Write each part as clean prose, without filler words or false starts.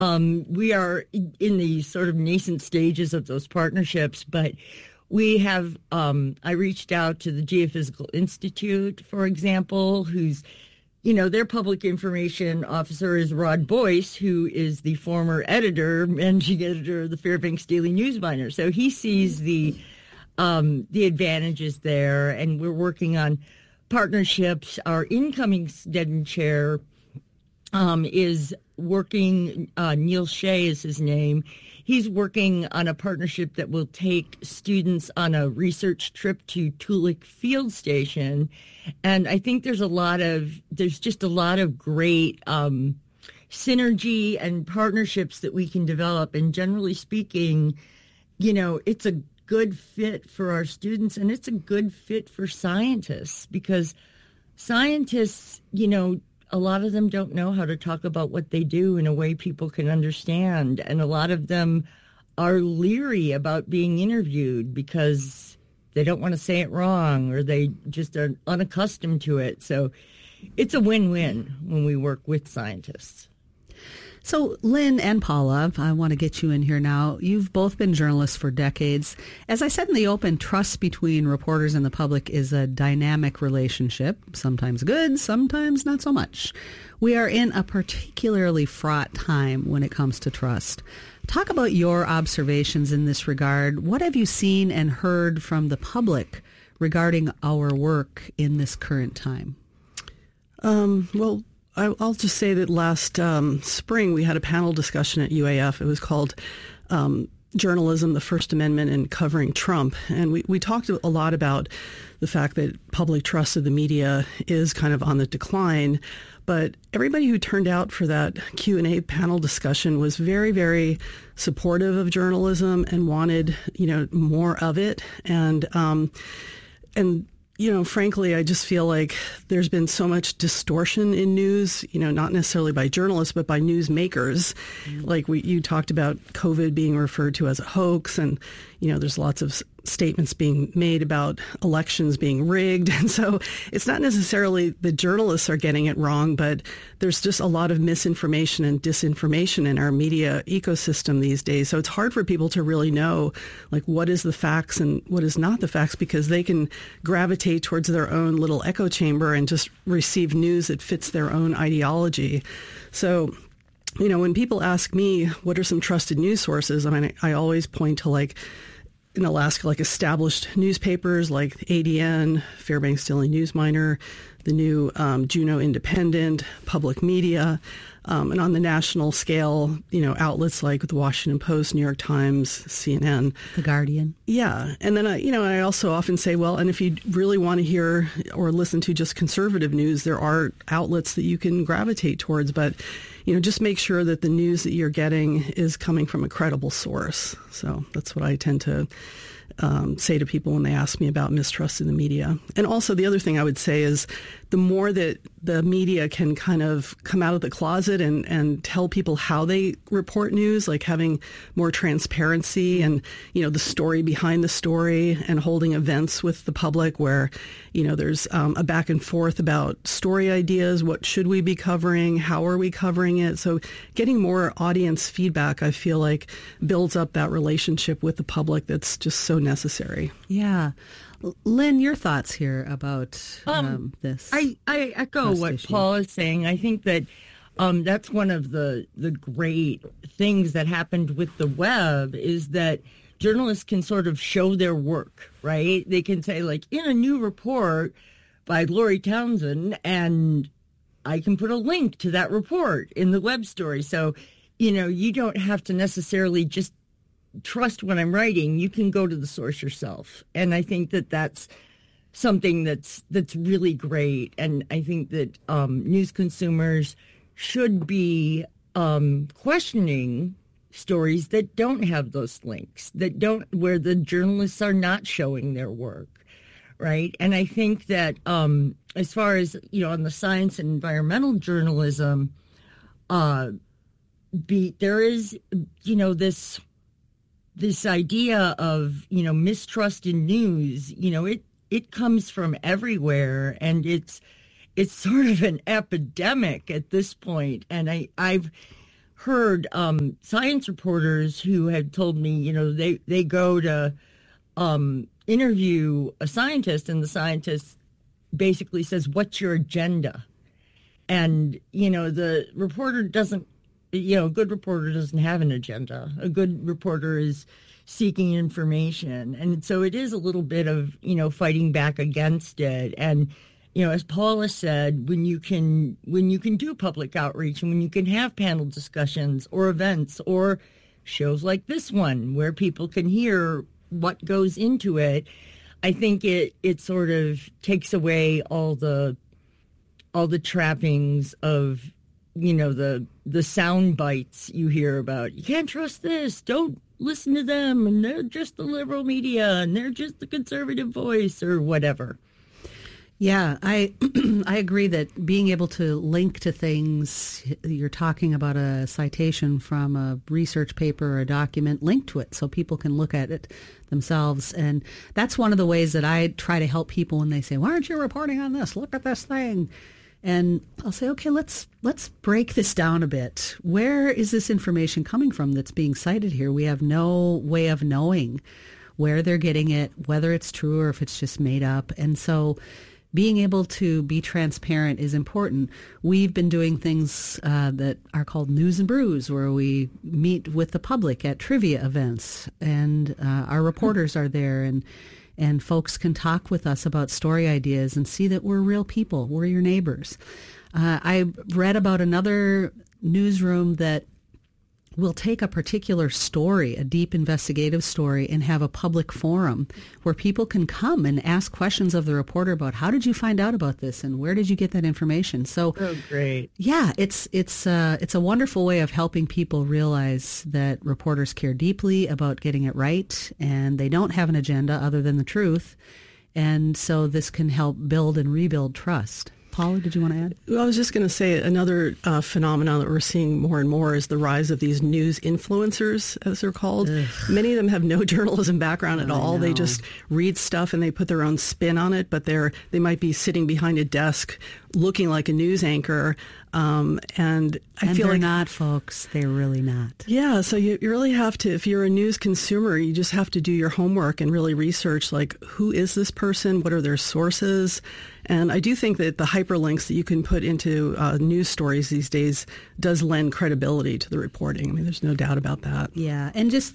We are in the sort of nascent stages of those partnerships, but we have, I reached out to the Geophysical Institute, for example, who's, their public information officer is Rod Boyce, who is the former managing editor of the Fairbanks Daily News-Miner. So he sees the advantages there, and we're working on partnerships. Our incoming Sneddon chair is working, Neil Shea is his name. He's working on a partnership that will take students on a research trip to Toolik Field Station. And I think there's just a lot of great synergy and partnerships that we can develop. And generally speaking, it's a good fit for our students, and it's a good fit for scientists, because scientists, a lot of them don't know how to talk about what they do in a way people can understand. And a lot of them are leery about being interviewed because they don't want to say it wrong, or they just are unaccustomed to it. So it's a win-win when we work with scientists. So, Lynn and Paula, I want to get you in here now. You've both been journalists for decades. As I said in the open, trust between reporters and the public is a dynamic relationship, sometimes good, sometimes not so much. We are in a particularly fraught time when it comes to trust. Talk about your observations in this regard. What have you seen and heard from the public regarding our work in this current time? Well, I'll just say that last spring we had a panel discussion at UAF. It was called Journalism, the First Amendment, and Covering Trump. And we talked a lot about the fact that public trust of the media is kind of on the decline. But everybody who turned out for that Q&A panel discussion was very, very supportive of journalism and wanted, more of it. And frankly, I just feel like there's been so much distortion in news, not necessarily by journalists, but by newsmakers. Mm-hmm. Like you talked about COVID being referred to as a hoax, and, there's lots of statements being made about elections being rigged. And so it's not necessarily the journalists are getting it wrong, but there's just a lot of misinformation and disinformation in our media ecosystem these days. So it's hard for people to really know, like, what is the facts and what is not the facts, because they can gravitate towards their own little echo chamber and just receive news that fits their own ideology. So, when people ask me, what are some trusted news sources? I always point to, in Alaska, established newspapers like ADN, Fairbanks Daily News-Miner, the new Juneau Independent, Public Media, and on the national scale, outlets like the Washington Post, New York Times, CNN. The Guardian. Yeah. And then, I also often say, well, and if you really want to hear or listen to just conservative news, there are outlets that you can gravitate towards, but just make sure that the news that you're getting is coming from a credible source. So that's what I tend to say to people when they ask me about mistrust in the media. And also the other thing I would say is the more that the media can kind of come out of the closet and tell people how they report news, like having more transparency and, the story behind the story, and holding events with the public where, there's a back and forth about story ideas. What should we be covering? How are we covering it? So getting more audience feedback, I feel like, builds up that relationship with the public that's just so necessary. Yeah. Lynn, your thoughts here about this? I echo what issue. Paul is saying. I think that that's one of the great things that happened with the web, is that journalists can sort of show their work, right? They can say, in a new report by Lori Townsend, and I can put a link to that report in the web story. So, you don't have to necessarily just trust what I'm writing. You can go to the source yourself. And I think that that's something that's really great. And I think that news consumers should be questioning stories that don't have those links, where the journalists are not showing their work, right? And I think that as far as, on the science and environmental journalism, there is, this idea of, mistrust in news, it comes from everywhere, and it's sort of an epidemic at this point. And I've heard science reporters who had told me, they go to interview a scientist, and the scientist basically says, "What's your agenda?" And, the reporter doesn't, a good reporter doesn't have an agenda. A good reporter is seeking information. And so it is a little bit of, fighting back against it. And, as Paula said, when you can do public outreach and when you can have panel discussions or events or shows like this one where people can hear what goes into it, I think it sort of takes away all the trappings of, the sound bites you hear about. You can't trust this. Don't listen to them. And they're just the liberal media and they're just the conservative voice or whatever. Yeah, I agree that being able to link to things, you're talking about a citation from a research paper or a document, link to it so people can look at it themselves. And that's one of the ways that I try to help people when they say, "Why aren't you reporting on this? Look at this thing." And I'll say, okay, let's break this down a bit. Where is this information coming from that's being cited here? We have no way of knowing where they're getting it, whether it's true or if it's just made up. And so being able to be transparent is important. We've been doing things that are called News and Brews, where we meet with the public at trivia events, and our reporters are there, and folks can talk with us about story ideas and see that we're real people. We're your neighbors. I read about another newsroom that will take a particular story, a deep investigative story, and have a public forum where people can come and ask questions of the reporter about how did you find out about this and where did you get that information. So, great. Yeah, it's a wonderful way of helping people realize that reporters care deeply about getting it right, and they don't have an agenda other than the truth. And so this can help build and rebuild trust. Paula, did you want to add? Well, I was just going to say another phenomenon that we're seeing more and more is the rise of these news influencers, as they're called. Ugh. Many of them have no journalism background at all. They just read stuff and they put their own spin on it, but they might be sitting behind a desk looking like a news anchor. And I feel they're like not, folks. They're really not. Yeah, so you really have to, if you're a news consumer, you just have to do your homework and really research, like, who is this person? What are their sources? And I do think that the hyperlinks that you can put into news stories these days does lend credibility to the reporting. I mean, there's no doubt about that. Yeah, and just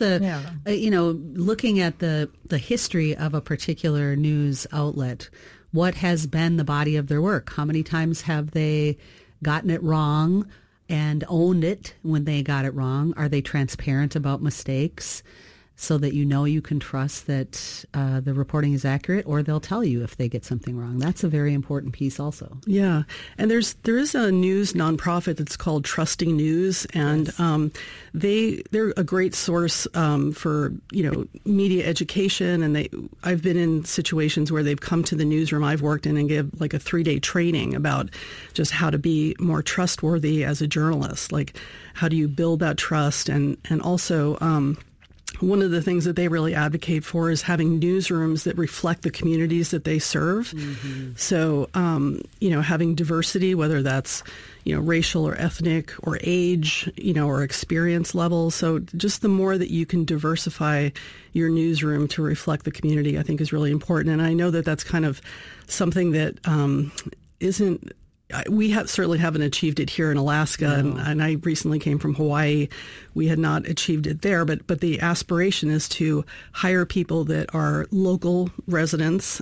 looking at the history of a particular news outlet, what has been the body of their work? How many times have they gotten it wrong and owned it when they got it wrong? Are they transparent about mistakes so that you can trust that the reporting is accurate, or they'll tell you if they get something wrong? That's a very important piece also. Yeah, and there is a news nonprofit that's called Trusting News, and yes. They're a great source for media education, and I've been in situations where they've come to the newsroom I've worked in and give like a 3-day training about just how to be more trustworthy as a journalist, like how do you build that trust, and also one of the things that they really advocate for is having newsrooms that reflect the communities that they serve. Mm-hmm. So, having diversity, whether that's, racial or ethnic or age, or experience level. So just the more that you can diversify your newsroom to reflect the community, I think is really important. And I know that that's kind of something that isn't... We certainly haven't achieved it here in Alaska, no. and I recently came from Hawaii. We had not achieved it there, but the aspiration is to hire people that are local residents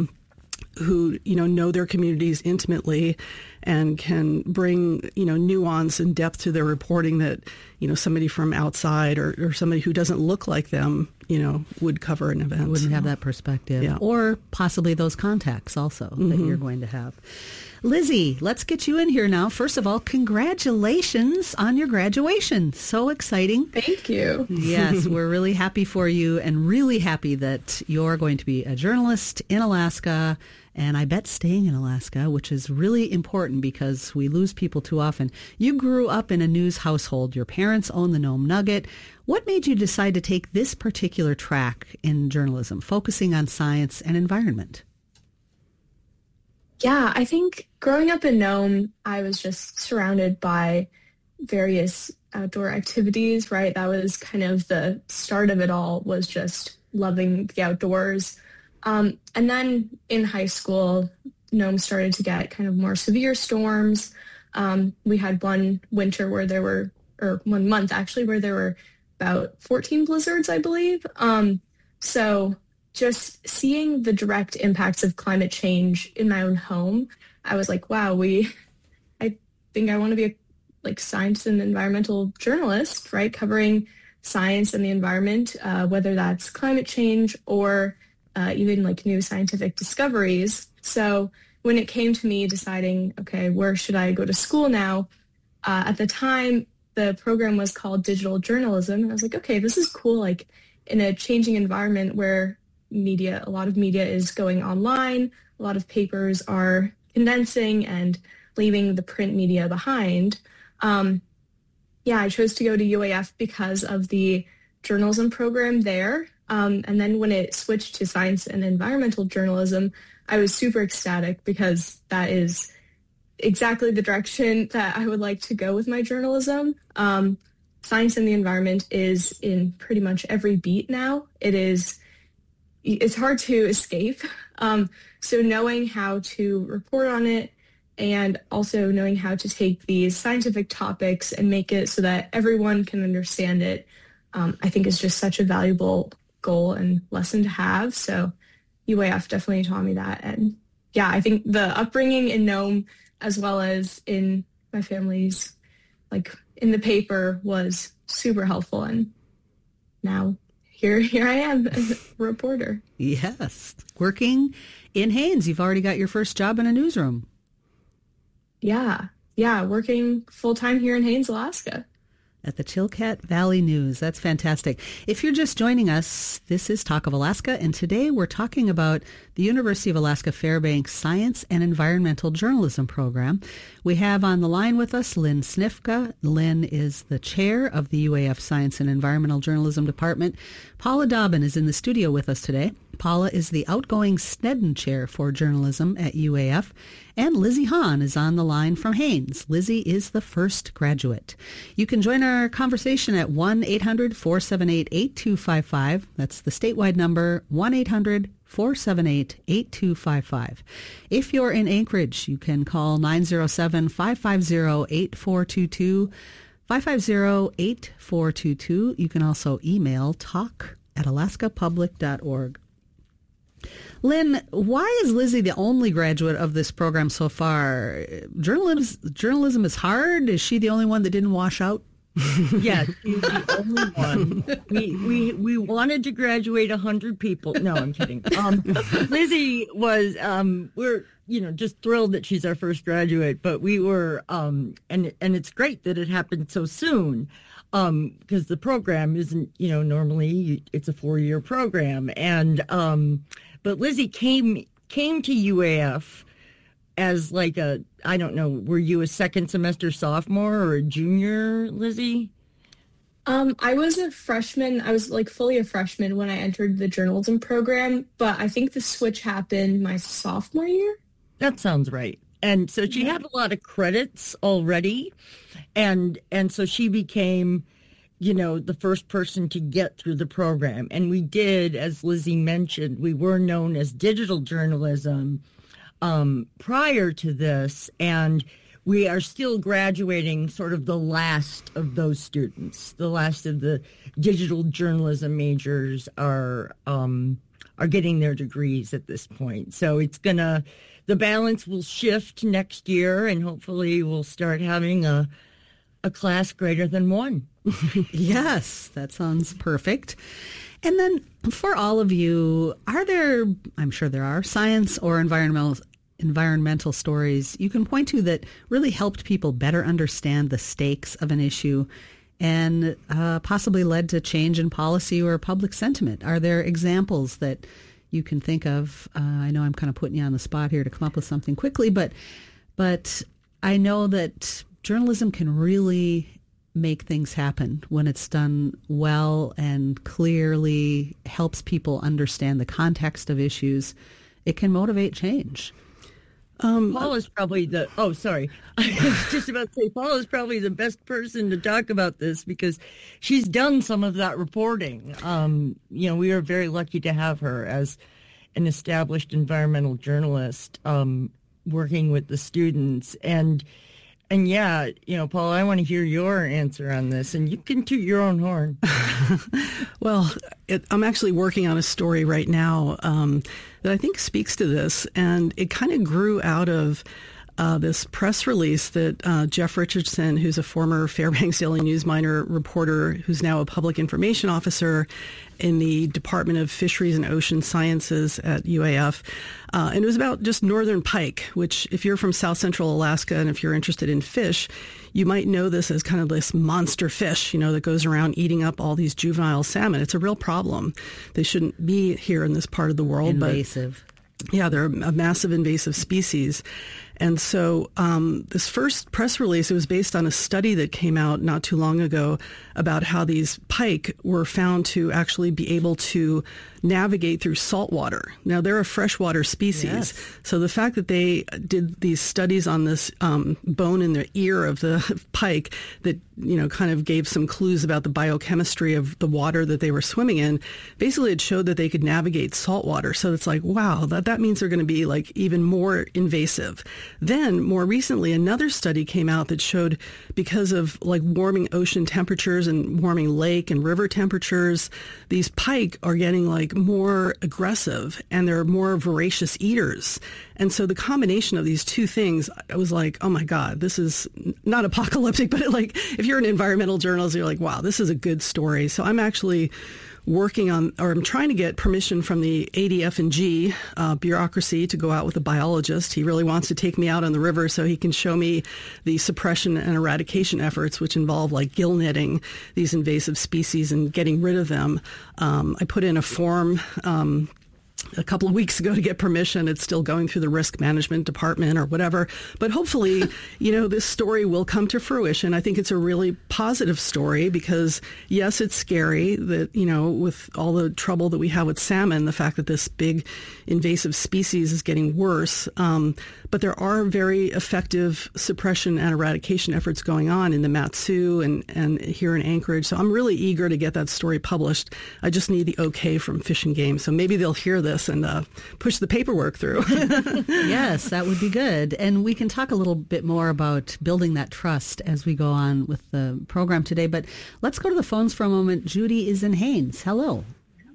who know their communities intimately and can bring nuance and depth to their reporting that somebody from outside or somebody who doesn't look like them would cover an event. Wouldn't have that perspective, yeah. Or possibly those contacts also mm-hmm. that you're going to have. Lizzie, let's get you in here now. First of all, congratulations on your graduation. So exciting. Thank you. Yes, we're really happy for you and really happy that you're going to be a journalist in Alaska, and I bet staying in Alaska, which is really important because we lose people too often. You grew up in a news household. Your parents owned the Nome Nugget. What made you decide to take this particular track in journalism, focusing on science and environment? Yeah, I think growing up in Nome, I was just surrounded by various outdoor activities, right? That was kind of the start of it all, was just loving the outdoors. And then in high school, Nome started to get kind of more severe storms. We had one winter where there were, or 1 month actually, where there were about 14 blizzards, I believe. So just seeing the direct impacts of climate change in my own home, I was like, wow, I think I want to be a science and environmental journalist, right? Covering science and the environment, whether that's climate change or even new scientific discoveries. So when it came to me deciding, okay, where should I go to school now? At the time, the program was called digital journalism. And I was like, okay, this is cool. In a changing environment where a lot of media is going online, a lot of papers are condensing and leaving the print media behind. I chose to go to UAF because of the journalism program there. And then when it switched to science and environmental journalism, I was super ecstatic because that is exactly the direction that I would like to go with my journalism. Science and the environment is in pretty much every beat now. It's hard to escape. So knowing how to report on it and also knowing how to take these scientific topics and make it so that everyone can understand it, I think is just such a valuable goal and lesson to have. So UAF definitely taught me that. And yeah, I think the upbringing in Nome as well as in my family's, in the paper, was super helpful. And now here I am as a reporter. Yes. Working in Haines. You've already got your first job in a newsroom. Yeah. Working full-time here in Haines, Alaska. At the Chilkat Valley News. That's fantastic. If you're just joining us, this is Talk of Alaska, and today we're talking about the University of Alaska Fairbanks Science and Environmental Journalism Program. We have on the line with us Lynn Snifka. Lynn is the chair of the UAF Science and Environmental Journalism Department. Paula Dobbin is in the studio with us today. Paula is the outgoing Snedden Chair for Journalism at UAF. And Lizzie Hahn is on the line from Haines. Lizzie is the first graduate. You can join our conversation at 1-800-478-8255. That's the statewide number, 1-800-478-8255. If you're in Anchorage, you can call 907-550-8422, 550-8422. You can also email talk@alaskapublic.org. Lynn, why is Lizzie the only graduate of this program so far? Journalism is hard. Is she the only one that didn't wash out? Yeah, she's the only one. We wanted to graduate 100 people. No, I'm kidding. Lizzie was, we're just thrilled that she's our first graduate, but we were, and it's great that it happened so soon. Because the program isn't, normally it's a 4-year program. And, but Lizzie came to UAF as I don't know, were you a second semester sophomore or a junior, Lizzie? I was a freshman. I was fully a freshman when I entered the journalism program, but I think the switch happened my sophomore year. That sounds right. And so she had a lot of credits already. And so she became, the first person to get through the program. And we did, as Lizzie mentioned, we were known as digital journalism prior to this. And we are still graduating sort of the last of those students. The last of the digital journalism majors are getting their degrees at this point. So the balance will shift next year, and hopefully we'll start having a class greater than one. Yes, that sounds perfect. And then for all of you, I'm sure there are, science or environmental stories you can point to that really helped people better understand the stakes of an issue and possibly led to change in policy or public sentiment? Are there examples that you can think of? I know I'm kind of putting you on the spot here to come up with something quickly, but I know that journalism can really make things happen when it's done well and clearly helps people understand the context of issues. It can motivate change. Paula's probably sorry. I was just about to say Paula's probably the best person to talk about this because she's done some of that reporting. We are very lucky to have her as an established environmental journalist working with the students. And yeah, Paula, I want to hear your answer on this, and you can toot your own horn. Well, I'm actually working on a story right now that I think speaks to this, and it kind of grew out of this press release that Jeff Richardson, who's a former Fairbanks Daily News Miner reporter, who's now a public information officer in the Department of Fisheries and Ocean Sciences at UAF. And it was about just northern pike, which if you're from South Central Alaska and if you're interested in fish, you might know this as kind of this monster fish, that goes around eating up all these juvenile salmon. It's a real problem. They shouldn't be here in this part of the world. Invasive. But yeah, they're a massive invasive species. And so this first press release, it was based on a study that came out not too long ago about how these pike were found to actually be able to navigate through salt water. Now, they're a freshwater species. Yes. So the fact that they did these studies on this bone in the ear of the pike that, kind of gave some clues about the biochemistry of the water that they were swimming in, basically it showed that they could navigate salt water. So it's like, wow, that means they're going to be like even more invasive. Then more recently, another study came out that showed because of like warming ocean temperatures and warming lake and river temperatures, these pike are getting like more aggressive and they're more voracious eaters. And so the combination of these two things, I was like, oh my God, this is not apocalyptic, but if you're an environmental journalist, you're like, wow, this is a good story. So I'm actually I'm trying to get permission from the ADF&G bureaucracy to go out with a biologist. He really wants to take me out on the river so he can show me the suppression and eradication efforts, which involve like gill netting these invasive species and getting rid of them. I put in a form a couple of weeks ago to get permission. It's still going through the risk management department or whatever. But hopefully, this story will come to fruition. I think it's a really positive story because, yes, it's scary that, with all the trouble that we have with salmon, the fact that this big invasive species is getting worse. But there are very effective suppression and eradication efforts going on in the Mat-Su and here in Anchorage. So I'm really eager to get that story published. I just need the okay from Fish and Game. So maybe they'll hear this and push the paperwork through. Yes, that would be good. And we can talk a little bit more about building that trust as we go on with the program today. But let's go to the phones for a moment. Judy is in Haines. Hello.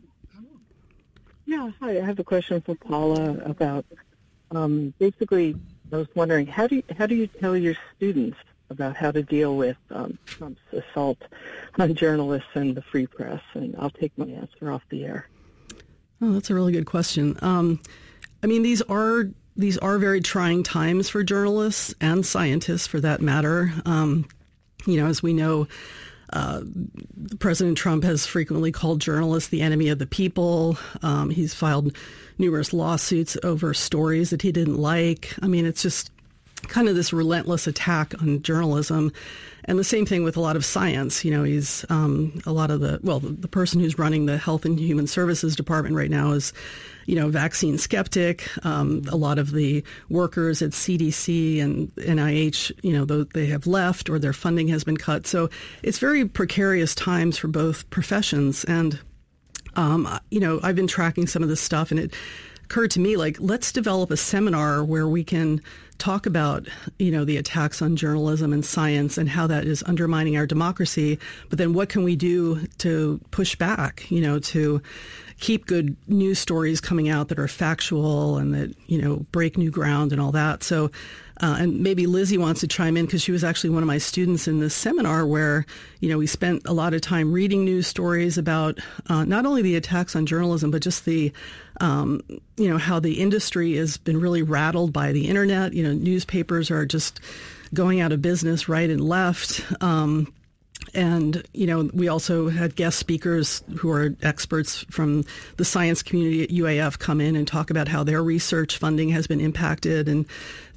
Yeah, hi. I have a question for Paula about basically, I was wondering, how do you tell your students about how to deal with Trump's assault on journalists and the free press? And I'll take my answer off the air. Oh, that's a really good question. These are very trying times for journalists and scientists, for that matter. As we know, President Trump has frequently called journalists the enemy of the people. He's filed numerous lawsuits over stories that he didn't like. It's just kind of this relentless attack on journalism. And the same thing with a lot of science. He's the person who's running the Health and Human Services Department right now is, vaccine skeptic. A lot of the workers at CDC and NIH, they have left or their funding has been cut. So it's very precarious times for both professions. And, I've been tracking some of this stuff, and it occurred to me, let's develop a seminar where we can talk about, the attacks on journalism and science and how that is undermining our democracy. But then what can we do to push back, to keep good news stories coming out that are factual and that, break new ground and all that. So, and maybe Lizzie wants to chime in because she was actually one of my students in this seminar where, we spent a lot of time reading news stories about not only the attacks on journalism, but just the, how the industry has been really rattled by the internet. Newspapers are just going out of business right and left. And, we also had guest speakers who are experts from the science community at UAF come in and talk about how their research funding has been impacted and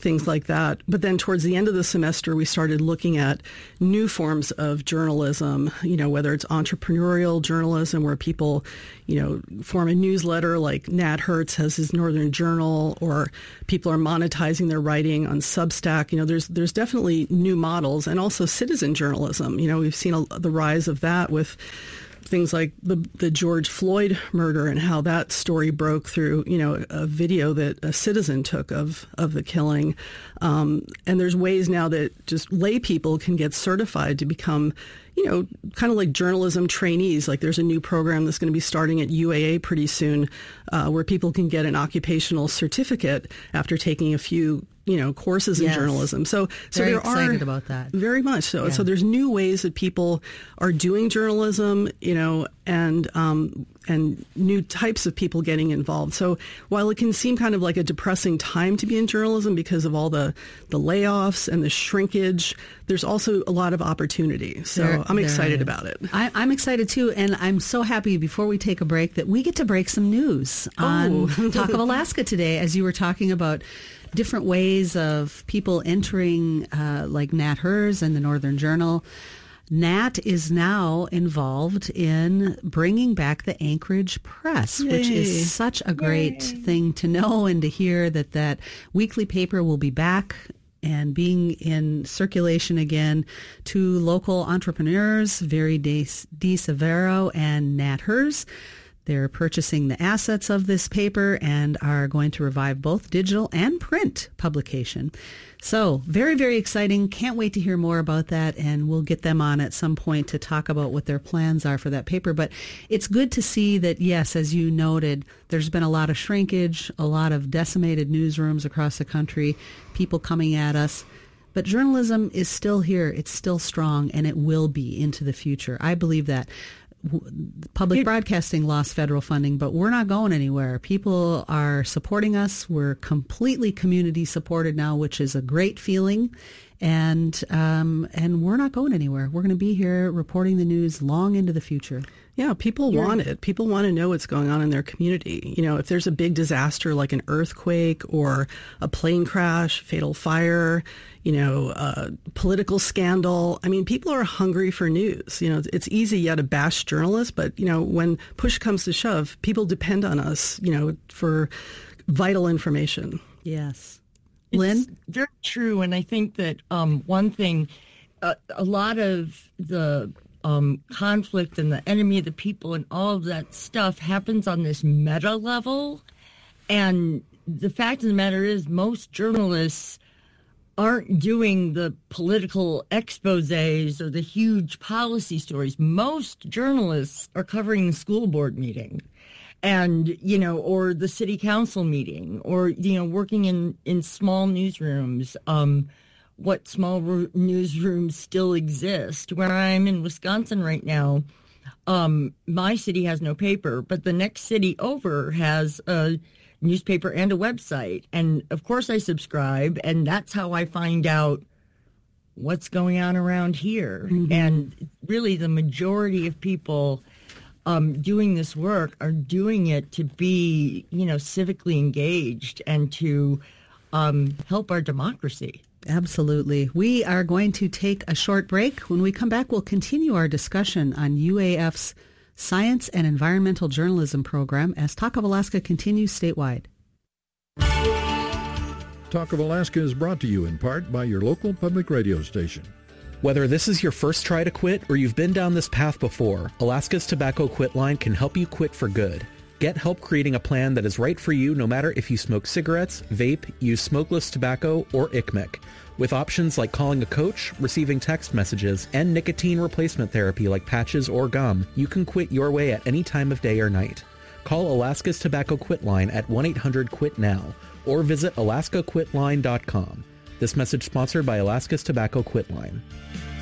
things like that. But then towards the end of the semester, we started looking at new forms of journalism, whether it's entrepreneurial journalism where people, form a newsletter like Nat Hertz has his Northern Journal, or people are monetizing their writing on Substack. There's definitely new models, and also citizen journalism. We've seen the rise of that with things like the George Floyd murder and how that story broke through, a video that a citizen took of the killing. And there's ways now that just lay people can get certified to become, kind of like journalism trainees. Like there's a new program that's going to be starting at UAA pretty soon, where people can get an occupational certificate after taking a few courses in journalism. So very there excited are about that. Very much so. Yeah. So there's new ways that people are doing journalism, and new types of people getting involved. So while it can seem kind of like a depressing time to be in journalism because of all the layoffs and the shrinkage, there's also a lot of opportunity. So I'm excited about it. I'm excited too, and I'm so happy before we take a break that we get to break some news on Talk of Alaska today, as you were talking about different ways of people entering, like Nat Hertz and the Northern Journal. Nat is now involved in bringing back the Anchorage Press, which is such a great thing to know and to hear that weekly paper will be back and being in circulation again to local entrepreneurs, Very De Severo and Nat Hertz. They're purchasing the assets of this paper and are going to revive both digital and print publication. So very, very exciting. Can't wait to hear more about that, and we'll get them on at some point to talk about what their plans are for that paper. But it's good to see that, yes, as you noted, there's been a lot of shrinkage, a lot of decimated newsrooms across the country, people coming at us. But journalism is still here. It's still strong, and it will be into the future. I believe that. Public broadcasting lost federal funding, but we're not going anywhere. People are supporting us. We're completely community supported now, which is a great feeling. And we're not going anywhere. We're going to be here reporting the news long into the future. Yeah, people want it. People want to know what's going on in their community. If there's a big disaster like an earthquake or a plane crash, fatal fire, a political scandal. I mean, people are hungry for news. It's easy to bash journalists, but, when push comes to shove, people depend on us, for vital information. Yes. Lynn? It's very true. And I think that one thing, a lot of the conflict and the enemy of the people and all of that stuff happens on this meta level. And the fact of the matter is most journalists aren't doing the political exposés or the huge policy stories. Most journalists are covering the school board meeting and, or the city council meeting or, working in small newsrooms. What small newsrooms still exist. Where I'm in Wisconsin right now, my city has no paper, but the next city over has a newspaper and a website. And of course I subscribe, and that's how I find out what's going on around here. Mm-hmm. And really the majority of people doing this work are doing it to be, civically engaged and to help our democracy. Absolutely. We are going to take a short break. When we come back, we'll continue our discussion on UAF's Science and Environmental Journalism program as Talk of Alaska continues statewide. Talk of Alaska is brought to you in part by your local public radio station. Whether this is your first try to quit or you've been down this path before, Alaska's Tobacco Quit Line can help you quit for good. Get help creating a plan that is right for you no matter if you smoke cigarettes, vape, use smokeless tobacco, or ICMIC. With options like calling a coach, receiving text messages, and nicotine replacement therapy like patches or gum, you can quit your way at any time of day or night. Call Alaska's Tobacco Quit Line at 1-800-QUIT-NOW or visit alaskaquitline.com. This message sponsored by Alaska's Tobacco Quit Line.